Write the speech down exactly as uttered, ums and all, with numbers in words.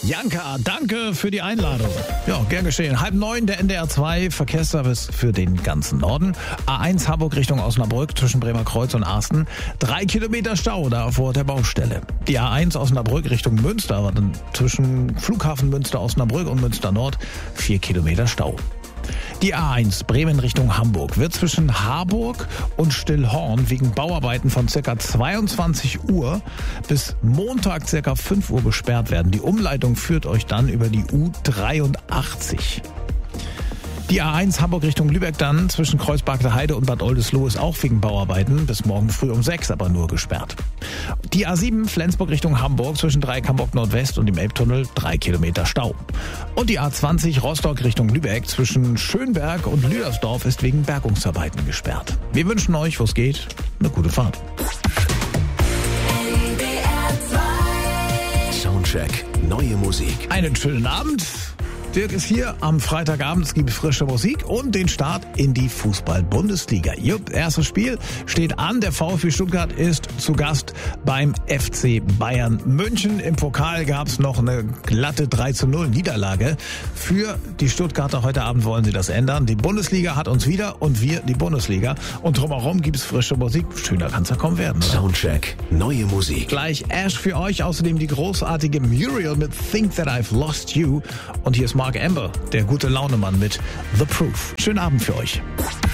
Janka, danke für die Einladung. Ja, gern geschehen. Halb neun, der N D R zwei Verkehrsservice für den ganzen Norden. A eins Harburg Richtung Osnabrück zwischen Bremer Kreuz und Arsten. Drei Kilometer Stau da vor der Baustelle. Die A eins Osnabrück Richtung Münster, war dann zwischen Flughafen Münster Osnabrück und Münster Nord. Vier Kilometer Stau. Die A eins Bremen Richtung Hamburg wird zwischen Harburg und Stillhorn wegen Bauarbeiten von ca. zweiundzwanzig Uhr bis Montag ca. fünf Uhr gesperrt werden. Die Umleitung führt euch dann über die U dreiundachtzig. Die A eins Hamburg Richtung Lübeck dann zwischen Kreuzberger Heide und Bad Oldesloe ist auch wegen Bauarbeiten bis morgen früh um sechs aber nur gesperrt. Die A sieben Flensburg Richtung Hamburg zwischen Dreieck Hamburg Nordwest und dem Elbtunnel drei Kilometer Stau. Und die A zwanzig Rostock Richtung Lübeck zwischen Schönberg und Lüdersdorf ist wegen Bergungsarbeiten gesperrt. Wir wünschen euch, wo es geht, eine gute Fahrt. Soundcheck, neue Musik. Einen schönen Abend. Dirk ist hier am Freitagabend, es gibt frische Musik und den Start in die Fußball-Bundesliga. Jupp, erstes Spiel steht an. Der VfB Stuttgart ist zu Gast beim F C Bayern München. Im Pokal gab es noch eine glatte drei zu null Niederlage. Für die Stuttgarter heute Abend wollen sie das ändern. Die Bundesliga hat uns wieder und wir die Bundesliga. Und drumherum gibt es frische Musik. Schöner kann es ja kaum werden, oder? Soundcheck, neue Musik. Gleich Ash für euch, außerdem die großartige Muriel mit Think That I've Lost You. Und hier ist Mark Amber, der gute Launemann mit The Proof. Schönen Abend für euch.